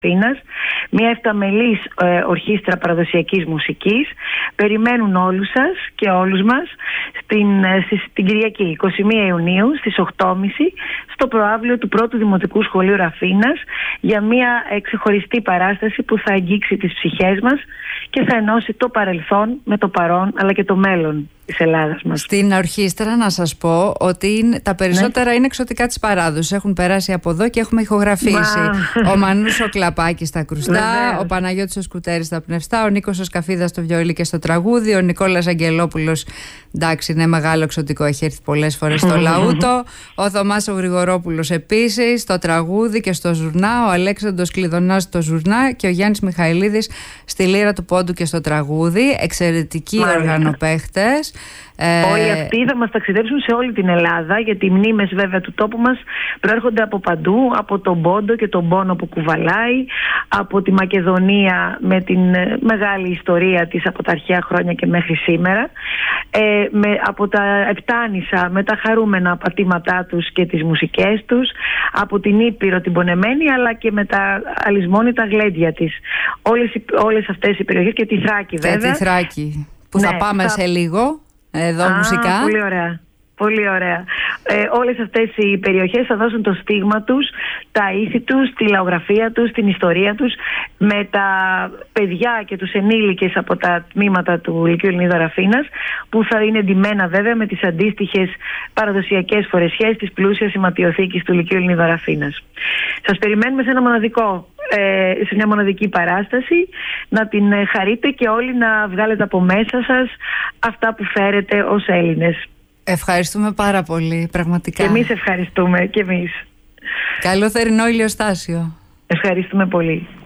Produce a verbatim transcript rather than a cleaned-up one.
Αθήνας, μια εφταμελής ε, ορχήστρα παραδοσιακής μουσικής. Περιμένουν όλους σας και όλους μας στην, ε, στην Κυριακή εικοστή πρώτη Ιουνίου στις οκτώ και μισή στο προαύλιο του Πρώτου Δημοτικού Σχολείου Ραφίνας για μια ε, ξεχωριστή παράσταση που θα αγγίξει τις ψυχές μας και θα ενώσει το παρελθόν με το παρόν αλλά και το μέλλον της Ελλάδας μας. Στην ορχήστρα να σας πω ότι είναι, τα περισσότερα ναι. είναι εξωτικά της παράδοσης. Έχουν περάσει από εδώ και έχουμε ηχογραφήσει. Μα. Ο Μανούς ο Κλαπάκης στα κρουστά, Βεβαίως. Ο Παναγιώτης ο Σκουτέρης στα πνευστά, ο Νίκος ο Σκαφίδας στο βιολί και στο τραγούδι, ο Νικόλας Αγγελόπουλος, εντάξει είναι μεγάλο εξωτικό, έχει έρθει πολλές φορές στο Λαούτο, ο Θωμάς ο Γρηγορόπουλος επίσης στο τραγούδι και στο ζουρνά, ο Αλέξανδρος Κλειδονάς στο ζουρνά και ο Γιάννης Μιχαηλίδης στη λύρα του πόντου και στο τραγούδι. Εξαιρετικοί οργανοπαίχτες. Όλοι αυτοί θα μας ταξιδέψουν σε όλη την Ελλάδα, γιατί οι μνήμες βέβαια του τόπου μας προέρχονται από παντού, από τον πόντο και τον πόνο που κουβαλάει, από τη Μακεδονία με την μεγάλη ιστορία της από τα αρχαία χρόνια και μέχρι σήμερα, ε, με, από τα Επτάνησα με τα χαρούμενα πατήματά τους και τις μουσικές τους, από την Ήπειρο την πονεμένη αλλά και με τα αλυσμόνητα γλέντια της. Όλες, όλες αυτές οι περιοχές και τη Θράκη βέβαια. Και τη Θράκη που ναι, θα πάμε θα... σε λίγο. Εδώ Α, μουσικά. Πολύ ωραία. Πολύ ωραία. Ε, όλες αυτές οι περιοχές θα δώσουν το στίγμα τους, τα ήθη τους, τη λαογραφία τους, την ιστορία τους, με τα παιδιά και τους ενήλικες από τα τμήματα του Λυκείου Ελληνίδα Ραφίνας, που θα είναι ντυμένα βέβαια με τις αντίστοιχες παραδοσιακές φορεσιές της πλούσιας σηματιοθήκης του Λυκείου Ελληνίδα Ραφίνας. Σας περιμένουμε σε ένα μοναδικό σε μια μοναδική παράσταση, να την χαρείτε και όλοι να βγάλετε από μέσα σας αυτά που φέρετε ως Έλληνες. Ευχαριστούμε πάρα πολύ, πραγματικά. Και εμείς ευχαριστούμε, και εμείς. Καλό θερινό ηλιοστάσιο. Ευχαριστούμε πολύ.